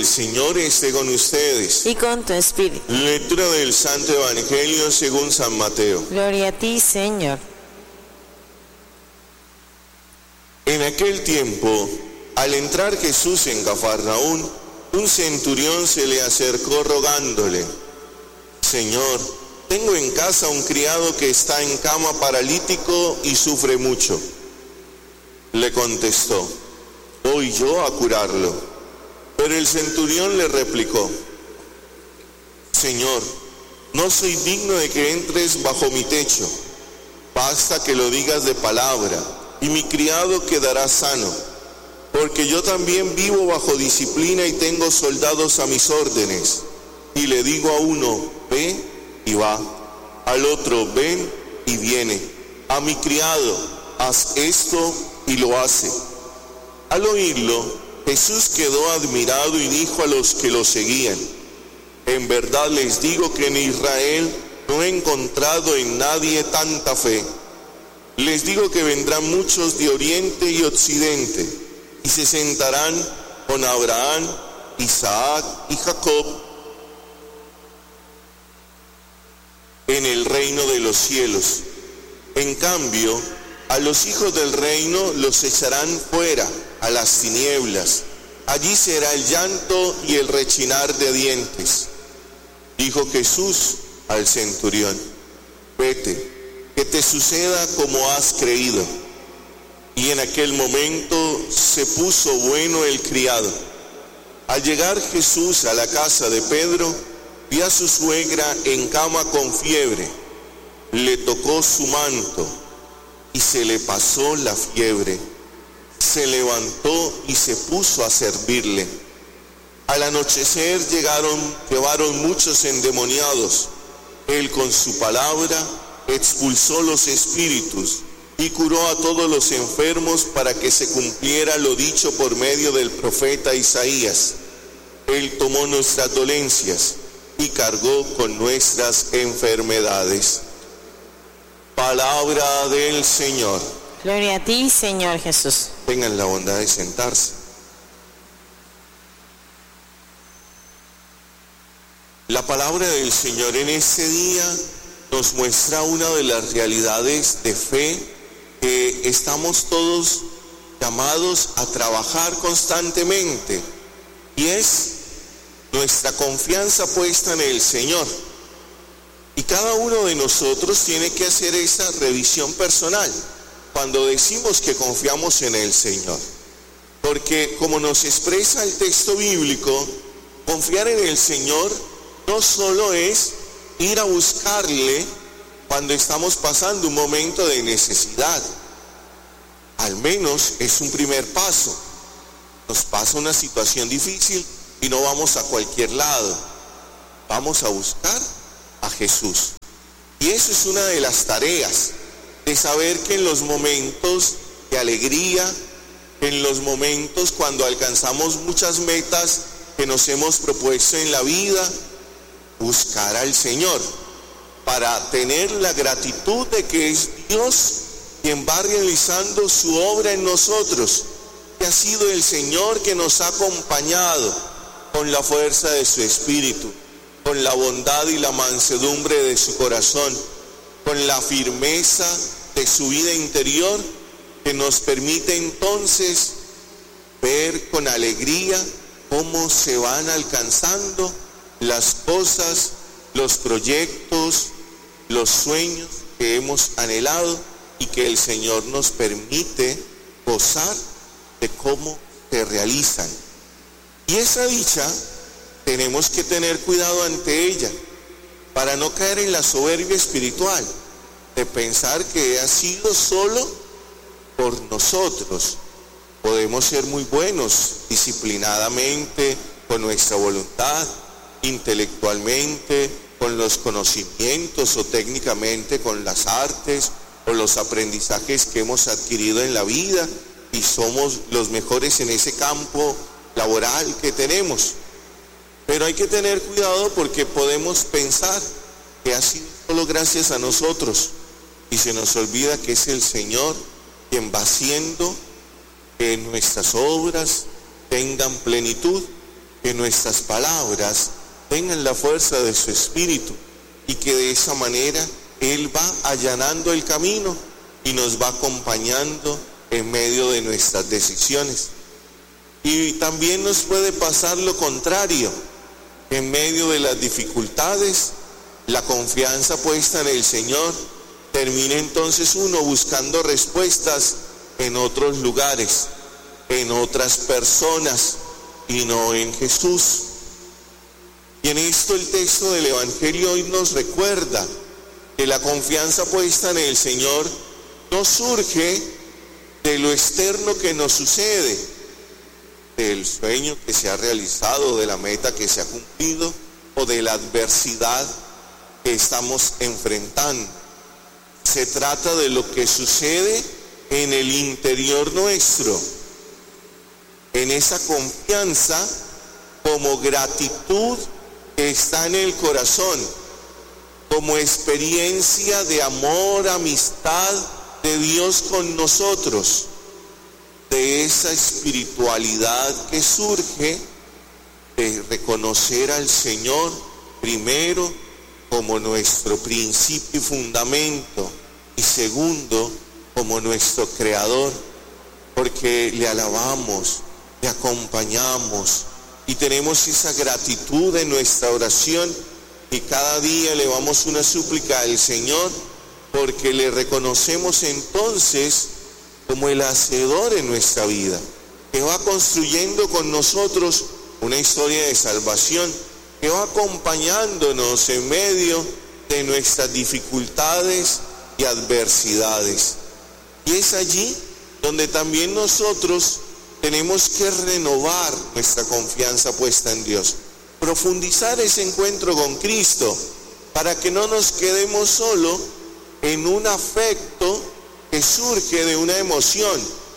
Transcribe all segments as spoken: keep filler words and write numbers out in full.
El Señor esté con ustedes. Y con tu espíritu. Lectura del Santo Evangelio según San Mateo. Gloria a ti, Señor. En aquel tiempo, al entrar Jesús en Cafarnaún, un centurión se le acercó rogándole: Señor, tengo en casa un criado que está en cama paralítico y sufre mucho. Le contestó: voy yo a curarlo. Pero el centurión le replicó: Señor, no soy digno de que entres bajo mi techo. Basta que lo digas de palabra, y mi criado quedará sano, porque yo también vivo bajo disciplina y tengo soldados a mis órdenes. Y le digo a uno, ve, y va; al otro, ven, y viene; a mi criado, haz esto, y lo hace. Al oírlo, Jesús quedó admirado y dijo a los que lo seguían: en verdad les digo que en Israel no he encontrado en nadie tanta fe. Les digo que vendrán muchos de oriente y occidente, y se sentarán con Abraham, Isaac y Jacob en el reino de los cielos. En cambio, a los hijos del reino los echarán fuera, a las tinieblas. Allí será el llanto y el rechinar de dientes. Dijo Jesús al centurión: vete, que te suceda como has creído. Y en aquel momento se puso bueno el criado. Al llegar Jesús a la casa de Pedro, vio a su suegra en cama con fiebre. Le tocó su manto y se le pasó la fiebre. Se levantó y se puso a servirle. Al anochecer llegaron, llevaron muchos endemoniados. Él con su palabra expulsó los espíritus y curó a todos los enfermos, para que se cumpliera lo dicho por medio del profeta Isaías: Él tomó nuestras dolencias y cargó con nuestras enfermedades. Palabra del Señor. Gloria a ti, Señor Jesús. Tengan la bondad de sentarse. La palabra del Señor en este día nos muestra una de las realidades de fe que estamos todos llamados a trabajar constantemente, y es nuestra confianza puesta en el Señor. Y cada uno de nosotros tiene que hacer esa revisión personal cuando decimos que confiamos en el Señor. Porque como nos expresa el texto bíblico, confiar en el Señor no solo es ir a buscarle cuando estamos pasando un momento de necesidad. Al menos es un primer paso. Nos pasa una situación difícil y no vamos a cualquier lado. Vamos a buscar a Jesús. Y eso es una de las tareas, de saber que en los momentos de alegría, en los momentos cuando alcanzamos muchas metas que nos hemos propuesto en la vida, buscar al Señor, para tener la gratitud de que es Dios quien va realizando su obra en nosotros, que ha sido el Señor que nos ha acompañado con la fuerza de su Espíritu, con la bondad y la mansedumbre de su corazón, con la firmeza de su vida interior, que nos permite entonces ver con alegría cómo se van alcanzando las cosas, los proyectos, los sueños que hemos anhelado, y que el Señor nos permite gozar de cómo se realizan. Y esa dicha tenemos que tener cuidado ante ella, para no caer en la soberbia espiritual, de pensar que ha sido solo por nosotros. Podemos ser muy buenos disciplinadamente, con nuestra voluntad, intelectualmente, con los conocimientos o técnicamente con las artes o los aprendizajes que hemos adquirido en la vida, y somos los mejores en ese campo laboral que tenemos. Pero hay que tener cuidado, porque podemos pensar que ha sido solo gracias a nosotros, y se nos olvida que es el Señor quien va haciendo que nuestras obras tengan plenitud, que nuestras palabras tengan la fuerza de su Espíritu y que de esa manera Él va allanando el camino y nos va acompañando en medio de nuestras decisiones. Y también nos puede pasar lo contrario, que en medio de las dificultades, la confianza puesta en el Señor termina entonces uno buscando respuestas en otros lugares, en otras personas y no en Jesús. Y en esto el texto del Evangelio hoy nos recuerda que la confianza puesta en el Señor no surge de lo externo que nos sucede, del sueño que se ha realizado, de la meta que se ha cumplido o de la adversidad que estamos enfrentando. Se trata de lo que sucede en el interior nuestro, en esa confianza como gratitud que está en el corazón, como experiencia de amor, amistad de Dios con nosotros, de esa espiritualidad que surge de reconocer al Señor primero como nuestro principio y fundamento, y segundo como nuestro creador, porque le alabamos, le acompañamos y tenemos esa gratitud en nuestra oración, y cada día elevamos una súplica al Señor porque le reconocemos entonces como el hacedor en nuestra vida, que va construyendo con nosotros una historia de salvación, que va acompañándonos en medio de nuestras dificultades y adversidades. Y es allí donde también nosotros tenemos que renovar nuestra confianza puesta en Dios, profundizar ese encuentro con Cristo, para que no nos quedemos solo en un afecto que surge de una emoción,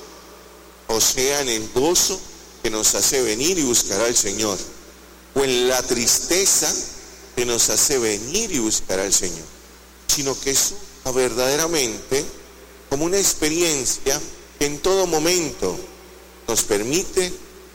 o sea, en el gozo que nos hace venir y buscar al Señor, o en la tristeza que nos hace venir y buscar al Señor, sino que es verdaderamente como una experiencia que en todo momento nos permite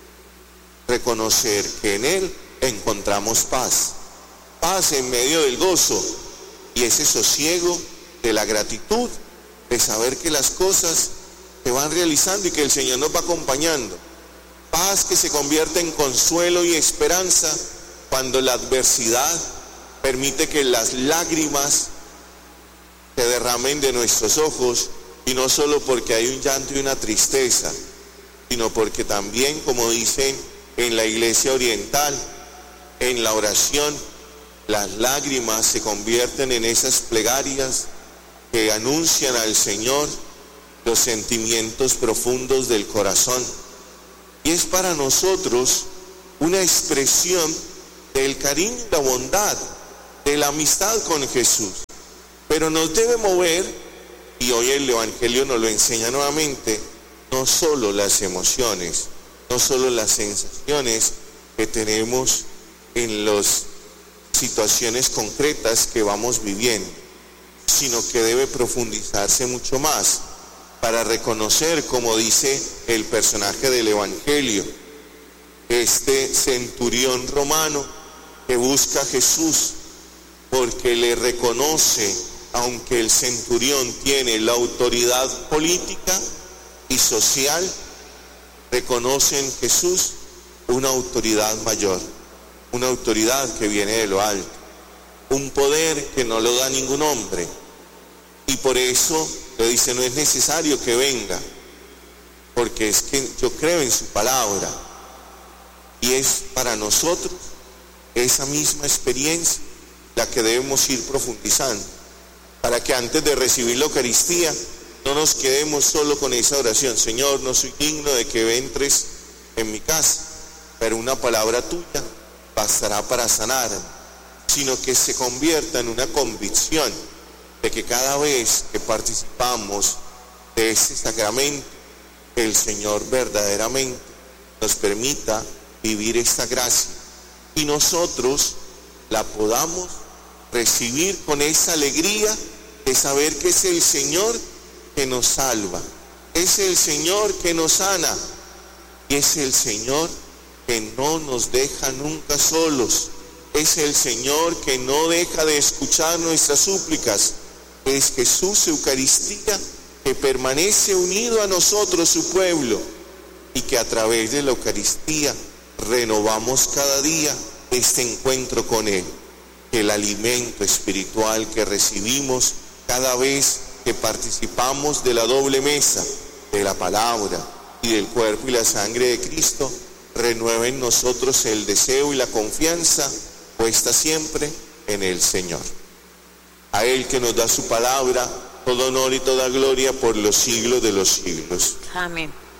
reconocer que en Él encontramos paz, paz en medio del gozo, y ese sosiego de la gratitud, de saber que las cosas se van realizando y que el Señor nos va acompañando. Paz que se convierte en consuelo y esperanza cuando la adversidad permite que las lágrimas se derramen de nuestros ojos, y no solo porque hay un llanto y una tristeza, sino porque también, como dicen en la iglesia oriental, en la oración, las lágrimas se convierten en esas plegarias que anuncian al Señor los sentimientos profundos del corazón. Y es para nosotros una expresión del cariño y la bondad, de la amistad con Jesús. Pero nos debe mover, y hoy el Evangelio nos lo enseña nuevamente, no solo las emociones, no solo las sensaciones que tenemos en las situaciones concretas que vamos viviendo, sino que debe profundizarse mucho más para reconocer, como dice el personaje del Evangelio, este centurión romano que busca a Jesús porque le reconoce, aunque el centurión tiene la autoridad política y social, reconoce en Jesús una autoridad mayor, una autoridad que viene de lo alto, un poder que no lo da ningún hombre. Y por eso le dice: no es necesario que venga, porque es que yo creo en su palabra. Y es para nosotros esa misma experiencia la que debemos ir profundizando, para que antes de recibir la Eucaristía no nos quedemos solo con esa oración: Señor, no soy digno de que entres en mi casa, pero una palabra tuya bastará para sanar, sino que se convierta en una convicción de que cada vez que participamos de este sacramento, el Señor verdaderamente nos permita vivir esta gracia y nosotros la podamos recibir con esa alegría de saber que es el Señor que nos salva, es el Señor que nos sana y es el Señor que no nos deja nunca solos. Es el Señor que no deja de escuchar nuestras súplicas. Es Jesús Eucaristía que permanece unido a nosotros, su pueblo, y que a través de la Eucaristía renovamos cada día este encuentro con Él. Que el alimento espiritual que recibimos cada vez que participamos de la doble mesa, de la palabra y del cuerpo y la sangre de Cristo, renueve en nosotros el deseo y la confianza puesta siempre en el Señor. A Él que nos da su palabra, todo honor y toda gloria por los siglos de los siglos. Amén.